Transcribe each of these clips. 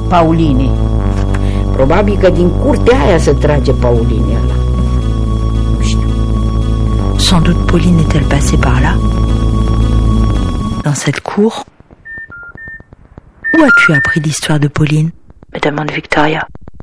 Paulini. Probabil că din curtea aia se trage Paulini ăla. Nu știu. Sans doute Pauline est-elle passée par là? Dans cette cour? Où as-tu appris l'histoire de Pauline? me demande Victoria.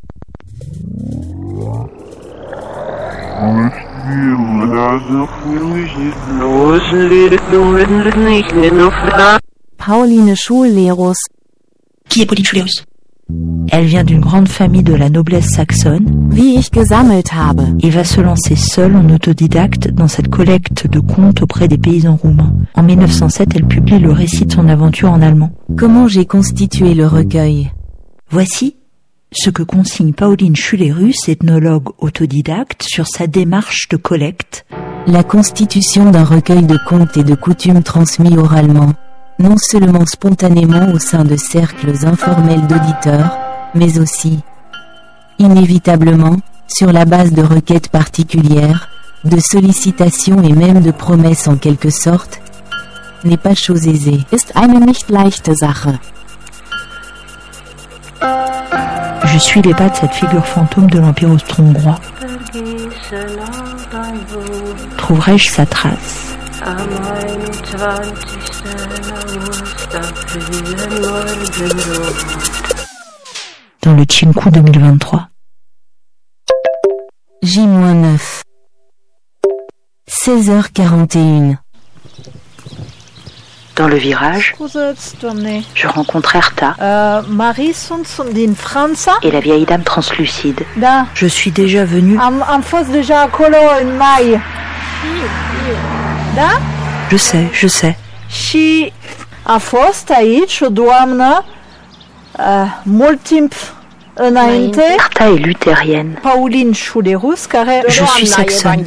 Pauline Schullerus. Qui est Pauline Schullerus? Elle vient d'une grande famille de la noblesse saxonne. Wie ich gesammelt habe. Et va se lancer seule en autodidacte dans cette collecte de contes auprès des paysans roumains. En 1907, elle publie le récit de son aventure en allemand. Comment j'ai constitué le recueil? Voici ce que consigne Pauline Schullerus, ethnologue autodidacte, sur sa démarche de collecte. La constitution d'un recueil de contes et de coutumes transmis oralement, non seulement spontanément au sein de cercles informels d'auditeurs, mais aussi, inévitablement, sur la base de requêtes particulières, de sollicitations et même de promesses en quelque sorte, n'est pas chose aisée. Ist eine nicht leichte Sache. Je suis les pas de cette figure fantôme de l'Empire austro-hongrois. Trouverai-je sa trace? Dans le Chinku 2023. J-9. 16h41. Dans le virage, je rencontre Erta et la vieille dame translucide. Je suis déjà venue. Je sais. Și a fost aici o doamnă mult timp înainte. Erta est luthérienne. Pauline Schullerus, care je suis saxonne.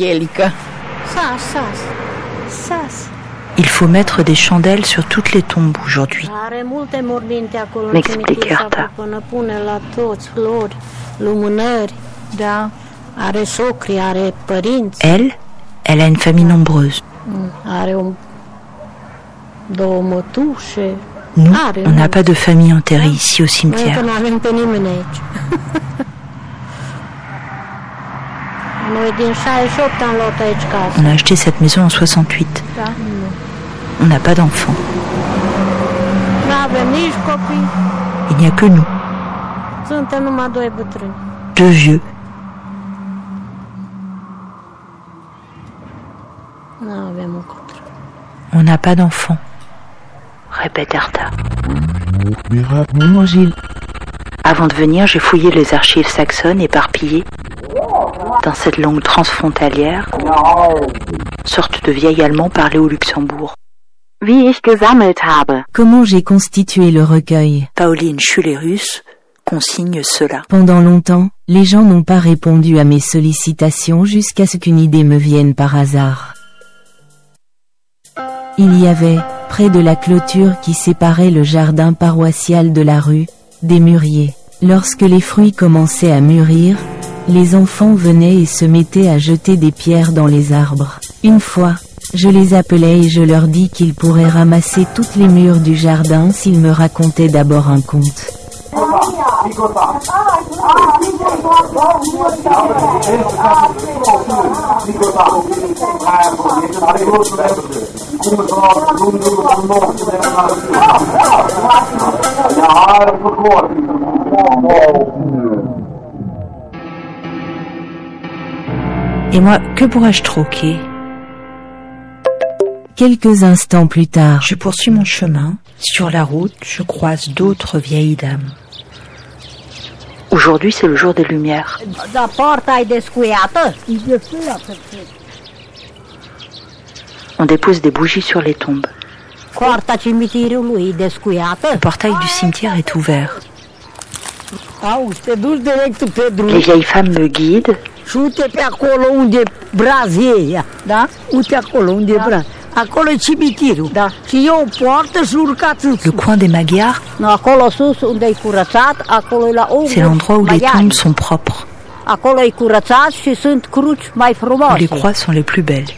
Il faut mettre des chandelles sur toutes les tombes aujourd'hui, m'explique Erta. Elle a une famille nombreuse. Nous, on n'a pas de famille enterrée ici au cimetière. On a acheté cette maison en 68. On n'a pas d'enfants. Il n'y a que nous. Deux vieux. On n'a pas d'enfants, répète Erta. Avant de venir, j'ai fouillé les archives saxonnes éparpillées dans cette langue transfrontalière, sorte de vieil allemand parlé au Luxembourg. Wie ich gesammelt habe. Comment j'ai constitué le recueil? Pauline Schullerus consigne cela. Pendant longtemps, les gens n'ont pas répondu à mes sollicitations jusqu'à ce qu'une idée me vienne par hasard. Il y avait, près de la clôture qui séparait le jardin paroissial de la rue, des mûriers. Lorsque les fruits commençaient à mûrir, les enfants venaient et se mettaient à jeter des pierres dans les arbres. Une fois, je les appelais et je leur dis qu'ils pourraient ramasser toutes les mûres du jardin s'ils me racontaient d'abord un conte. Et moi, que pourrais-je troquer? Quelques instants plus tard, je poursuis mon chemin. Sur la route, je croise d'autres vieilles dames. Aujourd'hui, c'est le jour des Lumières. On dépose des bougies sur les tombes. Le portail du cimetière est ouvert. Les vieilles femmes me guident. Le coin des Magyars, c'est l'endroit où les tombes sont propres, où les croix sont les plus belles.